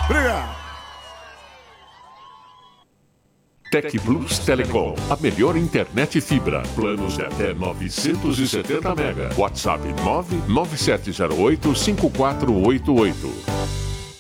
Obrigado. Tec Plus Telecom, a melhor internet fibra. Planos de até 970 mega. WhatsApp 997085488.